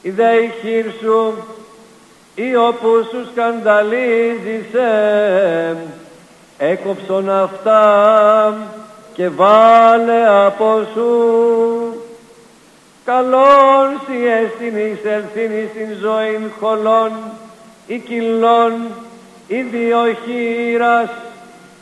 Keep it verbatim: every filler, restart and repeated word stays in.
η δε η χείρ σου, ή όπου σου σκανδαλίζησε, έκοψον αυτά και βάλε από σου. Καλόν σοι έστιν εισελθήν εις την ζωήν χολών ή κυλών ή διοχείρας